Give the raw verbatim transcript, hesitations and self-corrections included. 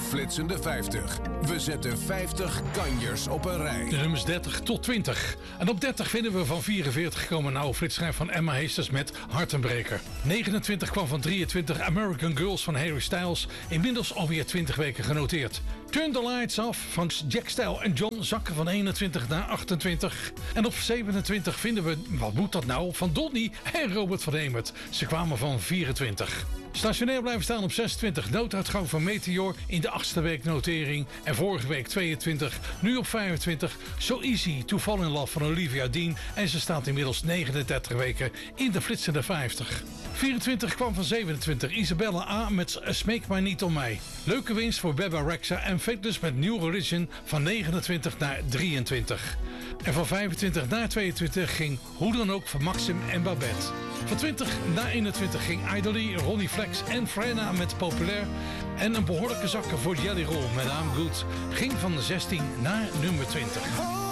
flitsende vijftig. We zetten vijftig kanjers op een rij. De nummers dertig tot twintig. En op dertig vinden we van vierenveertig komen een oude flitsschijf van Emma Heesters met Hartenbreker. negenentwintig kwam van drieëntwintig American Girls van Harry Styles. Inmiddels alweer twintig weken genoteerd. Turn the Lights Off van Jack Style en John zakken van eenentwintig naar achtentwintig. En op zevenentwintig vinden we, wat moet dat nou, van Donnie en Robert van Hemert. Ze kwamen van vierentwintig. Stationair blijven staan op zesentwintig. Nooduitgang van Meteor in de achtste week notering. En vorige week tweeëntwintig. Nu op vijfentwintig. So Easy to Fall in Love van Olivia Dean. En ze staat inmiddels negenendertig weken in de flitsende vijftig. vierentwintig kwam van zevenentwintig. Isabella A. met Smeek maar niet om mij. Leuke winst voor Beba Rexha en Fitness met New Religion van negenentwintig naar drieëntwintig. En van vijfentwintig naar tweeëntwintig ging hoe dan ook van Maxim en Babette. Van twintig naar eenentwintig ging Idolie, Ronnie Flex en Frenna met Populair. En een behoorlijke zakker voor Jelly Roll met I'm Good ging van de zestien naar nummer twintig.